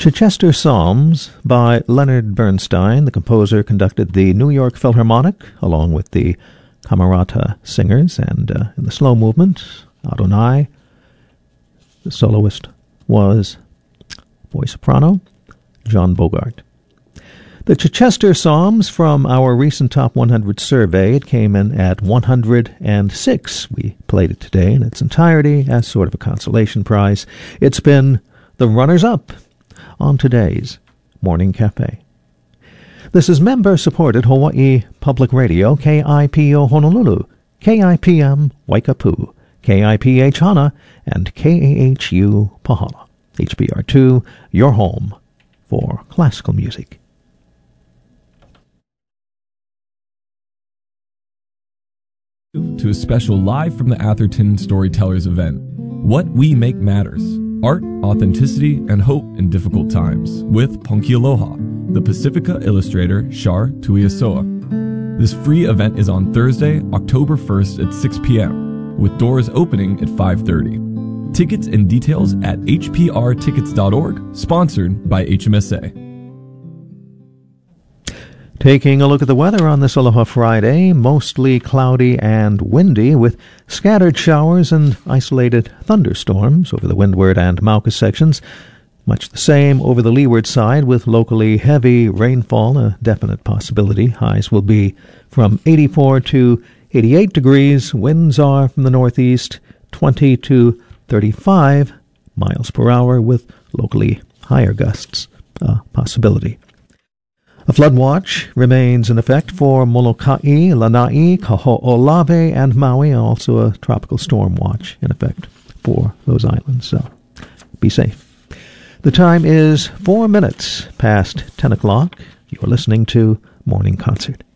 Chichester Psalms by Leonard Bernstein. The composer conducted the New York Philharmonic along with the Camerata Singers, and in the slow movement, Adonai. The soloist was boy soprano John Bogart. The Chichester Psalms from our recent Top 100 survey, it came in at 106. We played it today in its entirety as sort of a consolation prize. It's been the runners-up on today's Morning Cafe. This is member-supported Hawaii Public Radio, KIPO Honolulu, KIPM Waikapu, KIPH Hana, and KAHU Pahala. HBR2, your home for classical music. To a special Live from the Atherton Storytellers event. What We Make Matters. Art, authenticity, and hope in difficult times. With Ponkialoha, the Pacifica illustrator Shar Tuiasoa. This free event is on Thursday, October 1st at 6 p.m., with doors opening at 5:30. Tickets and details at hprtickets.org, sponsored by HMSA. Taking a look at the weather on this Aloha Friday, mostly cloudy and windy with scattered showers and isolated thunderstorms over the windward and Mauka sections. Much the same over the leeward side with locally heavy rainfall, a definite possibility. Highs will be from 84 to 88 degrees. Winds are from the northeast 20 to 35 miles per hour with locally higher gusts, a possibility. A flood watch remains in effect for Molokai, Lanai, Kaho'olawe, and Maui. Also a tropical storm watch in effect for those islands. So be safe. The time is 4 minutes past 10 o'clock. You're listening to Morning Concert.